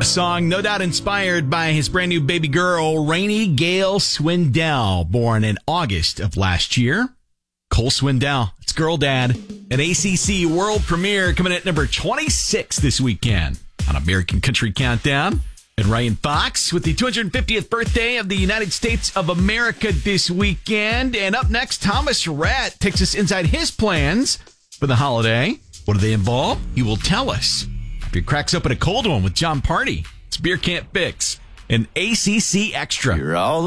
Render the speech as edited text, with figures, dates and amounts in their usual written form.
song no doubt inspired by his brand new baby girl, Rainy Gale Swindell, born in August of last year. Cole Swindell, it's Girl Dad, an ACC world premiere coming at number 26 this weekend on American Country Countdown. And Ryan Fox with the 250th birthday of the United States of America this weekend. And up next, Thomas Rhett takes us inside his plans for the holiday. What do they involve? He will tell us. If he cracks open a cold one with John Party, it's Beer Can't Fix, an ACC Extra. You're all